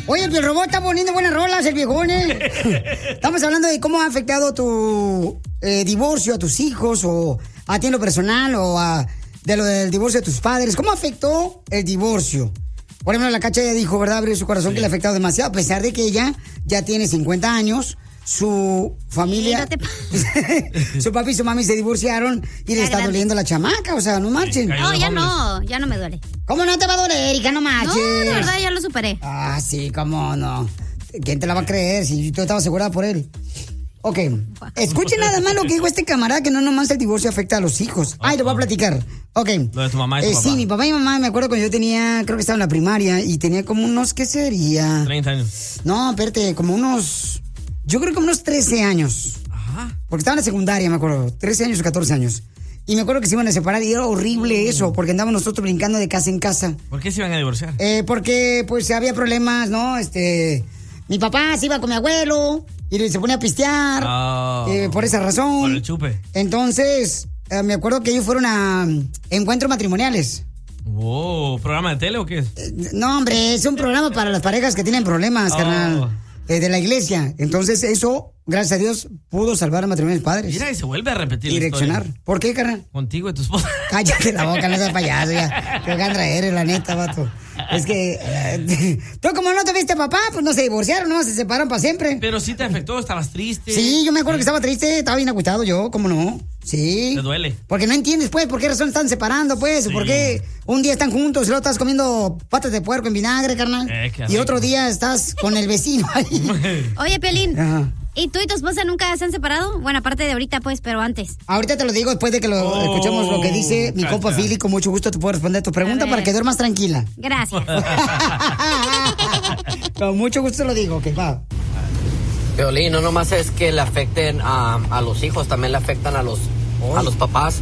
Oye, el robot está poniendo buenas rolas, el viejón, Estamos hablando de cómo ha afectado tu divorcio a tus hijos, o a ti en lo personal, o de lo del divorcio de tus padres. ¿Cómo afectó el divorcio? Por ejemplo, la Cacha ya dijo, ¿verdad? Abrió su corazón, que le ha afectado demasiado, a pesar de que ella ya tiene 50 años. Su familia, su papi y su mami se divorciaron y le está doliendo la chamaca, o sea, no marchen. No, ya no me duele. ¿Cómo no te va a doler, Erika? No marches. No, de verdad ya lo superé. Ah, sí, cómo no. ¿Quién te la va a creer si tú estabas asegurada por él? Ok, escuchen nada más lo que dijo este camarada, que no nomás el divorcio afecta a los hijos. Ay, lo voy a platicar. Ok. Lo de tu mamá y tu papá. Sí, mi papá y mamá, me acuerdo cuando yo tenía, creo que estaba en la primaria, y tenía como unos, ¿qué sería? 30 años. No, espérate, como unos... Yo creo que unos 13 años. Ajá. Porque estaba en la secundaria, me acuerdo. 13 años o 14 años. Y me acuerdo que se iban a separar y era horrible eso, porque andábamos nosotros brincando de casa en casa. ¿Por qué se iban a divorciar? Porque, pues, había problemas, ¿no? Mi papá se iba con mi abuelo y se ponía a pistear. Por esa razón. Por el chupe. Entonces, me acuerdo que ellos fueron a encuentros matrimoniales. Wow, ¿programa de tele o qué es? No, hombre, es un programa para las parejas que tienen problemas, carnal. De la iglesia. Entonces eso, gracias a Dios, pudo salvar a matrimonios padres. Mira, y se vuelve a repetir direccionar. La historia. ¿Por qué, carnal? Contigo y tu esposa. Cállate la boca, no seas payaso ya. Qué gandra eres, la neta, vato. Es que tú como no te viste papá, pues no se divorciaron, no se separaron para siempre. Pero sí te afectó, estabas triste. Sí, yo me acuerdo que estaba triste, estaba bien agüitado yo, ¿cómo no? Sí. Te duele. Porque no entiendes, pues, por qué razón están separando, pues, sí. ¿Por qué un día están juntos y luego estás comiendo patas de puerco en vinagre, carnal? Y otro día estás con el vecino ahí. Oye, Piolín. Ajá. ¿Y tú y tu esposa nunca se han separado? Bueno, aparte de ahorita, pues, pero antes. Ahorita te lo digo después de que lo escuchemos lo que dice mi compa Philly. Con mucho gusto te puedo responder tu pregunta para que duermas tranquila. Gracias. Con mucho gusto lo digo, que va. Piolín, no nomás es que le afecten a los hijos, también le afectan a los papás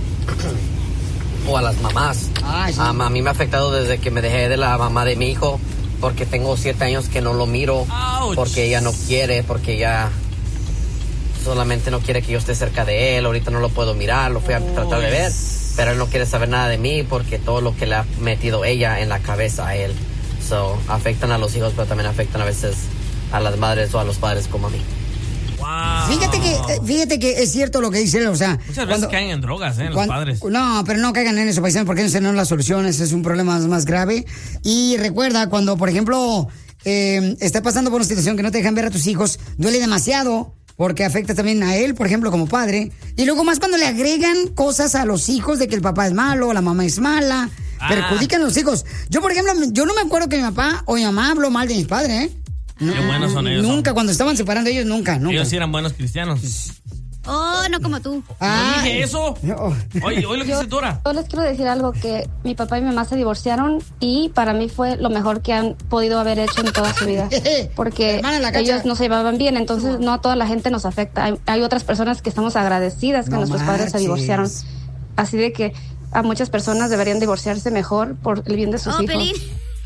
o a las mamás. Sí. A mí me ha afectado desde que me dejé de la mamá de mi hijo, porque tengo 7 años que no lo miro. Ouch. Porque ella no quiere, porque ella solamente no quiere que yo esté cerca de él. Ahorita no lo puedo mirar, lo fui a tratar de ver, pero él no quiere saber nada de mí porque todo lo que le ha metido ella en la cabeza a él. Afectan a los hijos, pero también afectan a veces a las madres o a los padres como a mí. Wow. Fíjate que es cierto lo que dice él, o sea... Muchas veces caen en drogas, los padres. No, pero no caigan en eso, paisanos, porque esa no es la solución, ese es un problema más grave. Y recuerda, cuando, por ejemplo, estás pasando por una situación que no te dejan ver a tus hijos, duele demasiado, porque afecta también a él, por ejemplo, como padre. Y luego más cuando le agregan cosas a los hijos de que el papá es malo, la mamá es mala, perjudican a los hijos. Yo, por ejemplo, yo no me acuerdo que mi papá o mi mamá habló mal de mis padres, Qué buenos son ellos. Nunca, cuando estaban separando ellos, nunca. Ellos sí eran buenos cristianos. Oh, no como tú. ¿No dije eso? Oye, lo que dice Dora. Yo les quiero decir algo, que mi papá y mi mamá se divorciaron y para mí fue lo mejor que han podido haber hecho en toda su vida. Porque ellos no se llevaban bien, entonces no a toda la gente nos afecta. Hay otras personas que estamos agradecidas que nuestros padres se divorciaron. Así de que a muchas personas deberían divorciarse mejor por el bien de sus hijos. Pelín.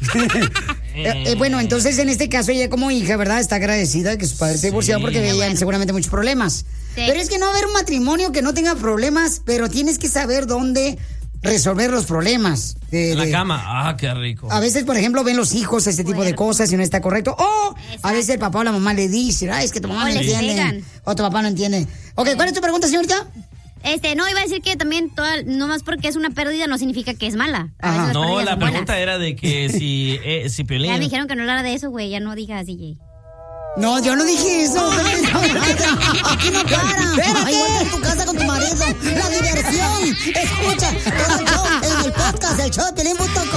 Bueno, entonces en este caso ella como hija, ¿verdad? Está agradecida de que sus padres se divorciaron porque veían seguramente muchos problemas. Sí. Pero es que no va a haber un matrimonio que no tenga problemas, pero tienes que saber dónde resolver los problemas. En la cama. Qué rico. A veces, por ejemplo, ven los hijos ese tipo de cosas y no está correcto. O a veces el papá o la mamá le dice, es que tu mamá no entiende. O tu papá no entiende. Ok, ¿cuál es tu pregunta, señorita? No, iba a decir que también no más porque es una pérdida no significa que es mala. No, la pregunta era de que si Piolín... Ya me dijeron que no hablara de eso, güey, ya no digas DJ. No, yo no dije eso. Aquí no para. Espérate. Vuelve a tu casa con tu marido. La diversión. Escucha todo el show en el podcast, el show de Piolín.com.